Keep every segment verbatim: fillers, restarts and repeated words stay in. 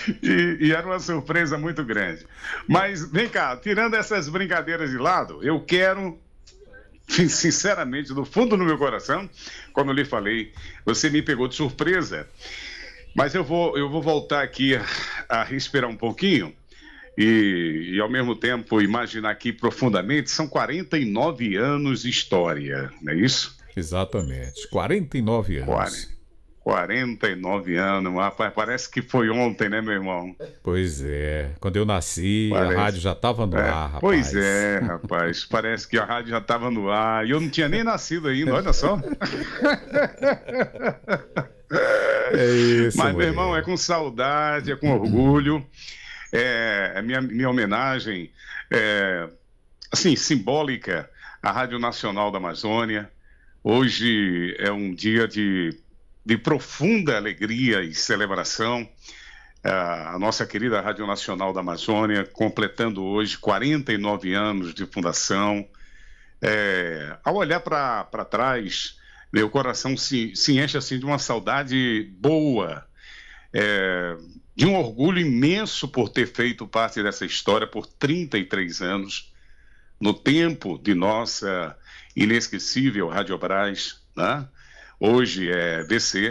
E, e era uma surpresa muito grande. Mas, vem cá, tirando essas brincadeiras de lado, eu quero, sinceramente, do fundo do meu coração, como eu lhe falei, você me pegou de surpresa. Mas eu vou, eu vou voltar aqui a, a respirar um pouquinho e, e, ao mesmo tempo, imaginar aqui profundamente. São quarenta e nove anos de história, não é isso? Exatamente, quarenta e nove anos. quarenta e nove anos, rapaz, parece que foi ontem, né, meu irmão? Pois é, quando eu nasci, Parece. A rádio já estava no É, ar, rapaz. Pois é, rapaz, parece que a rádio já estava no ar e eu não tinha nem nascido ainda, olha só. É isso, Mas, meu mulher. irmão, é com saudade, é com orgulho, é, é minha, minha homenagem, é, assim, simbólica à Rádio Nacional da Amazônia. Hoje é um dia de, de profunda alegria e celebração. A nossa querida Rádio Nacional da Amazônia, completando hoje quarenta e nove anos de fundação. É, ao olhar para trás, meu coração se, se enche assim, de uma saudade boa, é, de um orgulho imenso por ter feito parte dessa história por trinta e três anos, no tempo de nossa inesquecível Rádio Brás, né? Hoje é V C.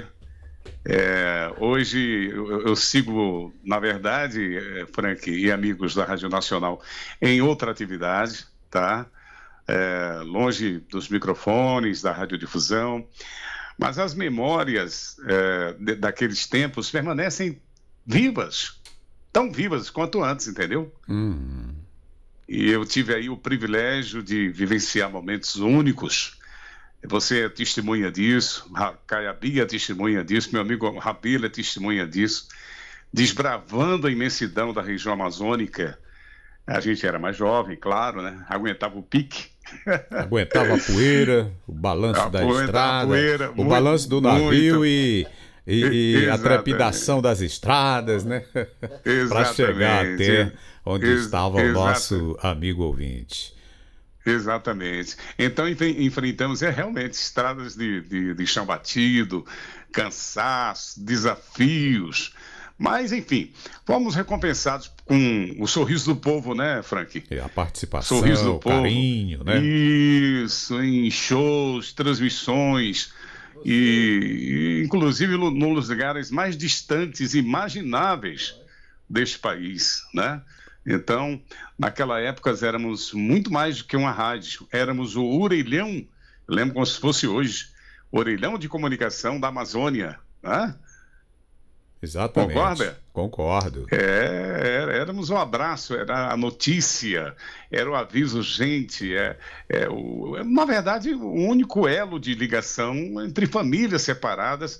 É, hoje eu, eu sigo, na verdade, é, Frank e amigos da Rádio Nacional, em outra atividade, tá? É, longe dos microfones, da radiodifusão, mas as memórias é, de, daqueles tempos permanecem vivas, tão vivas quanto antes, entendeu? Hum. E eu tive aí o privilégio de vivenciar momentos únicos. Você é testemunha disso, Caiabi é testemunha disso, meu amigo Rabelo é testemunha disso, desbravando a imensidão da região amazônica. A gente era mais jovem, claro, né? Aguentava o pique. Aguentava a poeira, o balanço A da poeira, a estrada, poeira, o muito, balanço do navio muito. e, e, e a Exatamente. trepidação das estradas, né? Para chegar até onde Ex- estava o exata- nosso amigo ouvinte. Exatamente. Então enfren- enfrentamos é, realmente estradas de, de, de chão batido, cansaço, desafios. Mas, enfim, fomos recompensados com o sorriso do povo, né, Frank? E a participação, Sorriso do o povo. carinho, né? Isso, em shows, transmissões, e, e inclusive no- nos lugares mais distantes, imagináveis deste país, né? Então, naquela época, éramos muito mais do que uma rádio, éramos o orelhão, eu lembro como se fosse hoje, orelhão de comunicação da Amazônia, né? Exatamente. Concorda? Concordo. É, era- éramos um abraço, era a notícia, era o aviso urgente, é, é o, é, na verdade, o único elo de ligação entre famílias separadas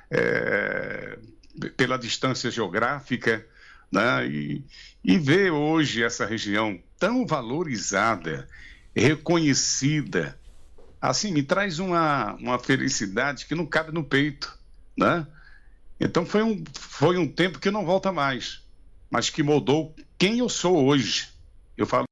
é, pela distância geográfica, né? E, e ver hoje essa região tão valorizada, reconhecida, assim, me traz uma, uma felicidade que não cabe no peito, né? Então foi um, foi um tempo que não volta mais, mas que moldou quem eu sou hoje. Eu falo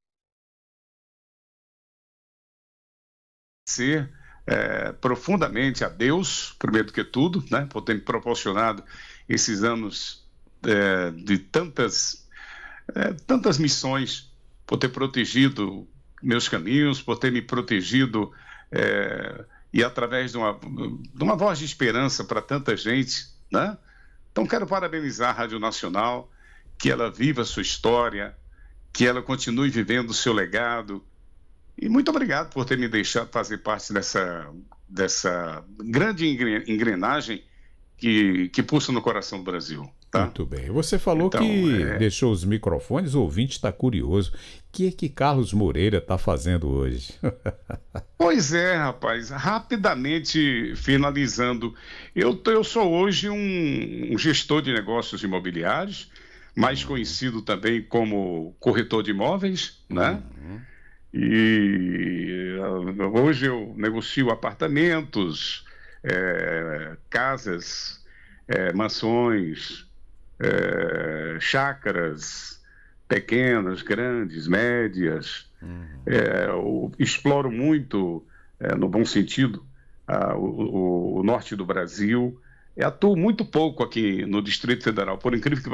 ser é, profundamente a Deus, primeiro do que tudo, né, por ter me proporcionado esses anos é, de tantas, é, tantas missões, por ter protegido meus caminhos, por ter me protegido é, e através de uma, de uma voz de esperança para tanta gente, né? Então, quero parabenizar a Rádio Nacional, que ela viva a sua história, que ela continue vivendo o seu legado. E muito obrigado por ter me deixado fazer parte dessa, dessa grande engre- engrenagem que, que pulsa no coração do Brasil. Tá? Muito bem. Você falou Então, que é- deixou os microfones, o ouvinte está curioso. O que é que Carlos Moreira está fazendo hoje? Pois é, rapaz, rapidamente finalizando, eu, eu sou hoje um, um gestor de negócios imobiliários, mais conhecido também como corretor de imóveis, né? E uh, hoje eu negocio apartamentos, eh, casas, eh, mansões, eh, chácaras, pequenas, grandes, médias. É, eu exploro muito, é, no bom sentido, ah, o, o- o norte do Brasil. Eu atuo muito pouco aqui no Distrito Federal, por incrível que